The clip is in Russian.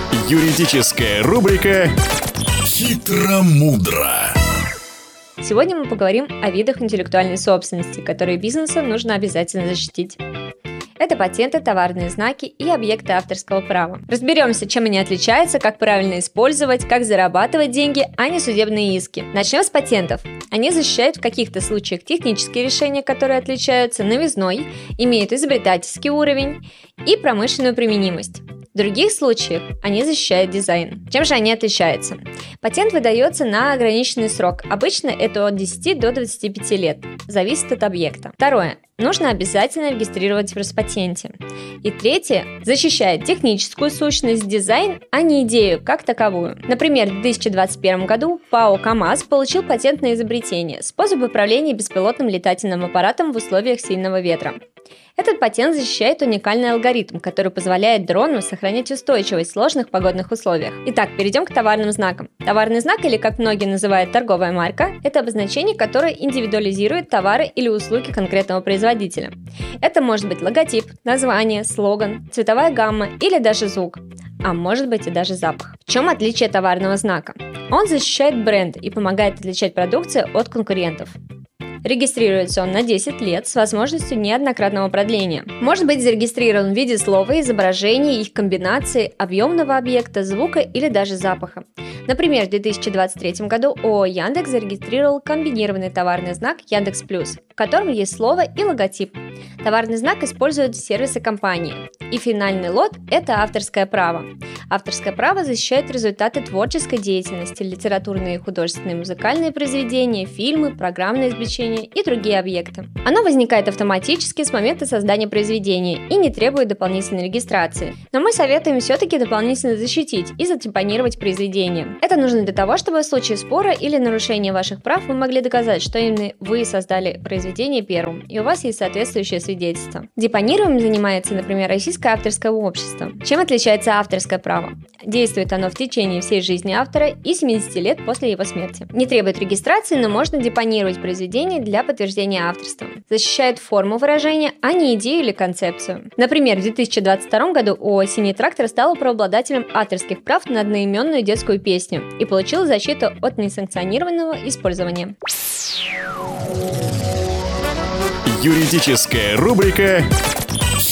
Юридическая рубрика «Хитро-мудро». Сегодня мы поговорим о видах интеллектуальной собственности, которые бизнесу нужно обязательно защитить. Это патенты, товарные знаки и объекты авторского права. Разберемся, чем они отличаются, как правильно использовать, как зарабатывать деньги, а не судебные иски. Начнем с патентов. Они защищают в каких-то случаях технические решения, которые отличаются новизной, имеют изобретательский уровень и промышленную применимость. В других случаях они защищают дизайн. Чем же они отличаются? Патент выдается на ограниченный срок. Обычно это от 10 до 25 лет. Зависит от объекта. Второе. Нужно обязательно регистрировать в Роспатенте. И третье. Защищает техническую сущность, дизайн, а не идею как таковую. Например, в 2021 году ПАО КАМАЗ получил патент на изобретение – способ управления беспилотным летательным аппаратом в условиях сильного ветра. Этот патент защищает уникальный алгоритм, который позволяет дрону сохранять устойчивость в сложных погодных условиях. Итак, перейдем к товарным знакам. Товарный знак, или как многие называют торговая марка, это обозначение, которое индивидуализирует товары или услуги конкретного производителя. Это может быть логотип, название, слоган, цветовая гамма или даже звук, а может быть и даже запах. В чем отличие товарного знака? Он защищает бренд и помогает отличать продукцию от конкурентов. Регистрируется он на 10 лет с возможностью неоднократного продления. Может быть зарегистрирован в виде слова, изображения, их комбинации, объемного объекта, звука или даже запаха. Например, в 2023 году ООО «Яндекс» зарегистрировал комбинированный товарный знак «Яндекс Плюс», в котором есть слово и логотип. Товарный знак используют сервисы компании. И финальный лот – это авторское право. Авторское право защищает результаты творческой деятельности, литературные и художественные музыкальные произведения, фильмы, программные обеспечения и другие объекты. Оно возникает автоматически с момента создания произведения и не требует дополнительной регистрации. Но мы советуем все-таки дополнительно защитить и затипонировать произведение. Это нужно для того, чтобы в случае спора или нарушения ваших прав вы могли доказать, что именно вы создали произведение первым, и у вас есть соответствующее свидетельство. Депонированием занимается, например, Российское авторское общество. Чем отличается авторское право? Действует оно в течение всей жизни автора и 70 лет после его смерти. Не требует регистрации, но можно депонировать произведение для подтверждения авторства. Защищает форму выражения, а не идею или концепцию. Например, в 2022 году ООО «Синий трактор» стала правообладателем авторских прав на одноименную детскую песню и получила защиту от несанкционированного использования. Юридическая рубрика